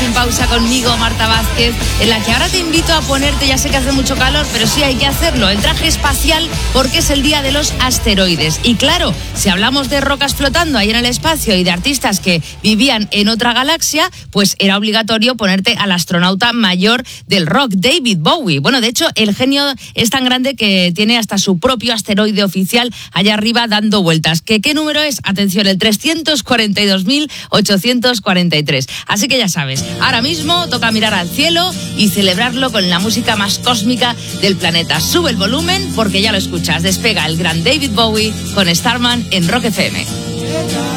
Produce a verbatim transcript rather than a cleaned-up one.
sin pausa conmigo, Marta Vázquez, en la que ahora te invito a ponerte, ya sé que hace mucho calor, pero sí hay que hacerlo, el traje espacial, porque es el día de los asteroides. Y claro, si hablamos de rocas flotando ahí en el espacio y de artistas que vivían en otra galaxia, pues era obligatorio ponerte al astronauta mayor del rock, David Bowie. Bueno, de hecho, el genio es tan grande que tiene hasta su propio asteroide oficial allá arriba dando vueltas. ¿Qué, qué número es? Atención, el trescientos cuarenta y dos mil ochocientos cuarenta y tres. Así que ya sabes, ahora mismo toca mirar al cielo y celebrarlo con la música más cósmica del planeta. Sube el volumen porque ya lo escuchas. Despega el gran David Bowie con Starman en Rock F M.